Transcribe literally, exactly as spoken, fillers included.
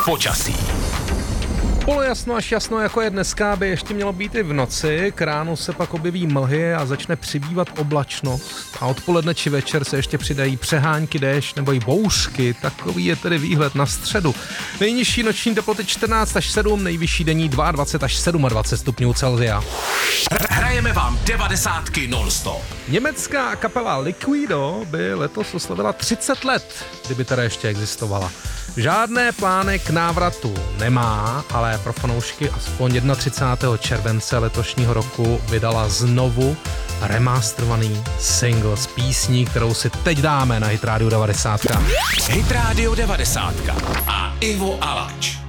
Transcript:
počasí. Polojasno až jasno, jako je dneska, by ještě mělo být i v noci. K ránu se pak objeví mlhy a začne přibývat oblačnost. A odpoledne či večer se ještě přidají přehánky, déšť nebo i bouřky. Takový je tedy výhled na středu. Nejnižší noční teploty čtrnáct až sedm, nejvyšší denní dvacet dva až dvacet sedm stupňů Celsia. Hrajeme vám devadesátky non-stop. Německá kapela Liquido by letos oslavila třicet let, kdyby teda ještě existovala. Žádné plány k návratu nemá, ale pro fanoušky aspoň třicátého prvního července letošního roku vydala znovu remasterovaný single z písní, kterou si teď dáme na Hit Radio devadesát. Hit Radio devadesát a Ivo Alač.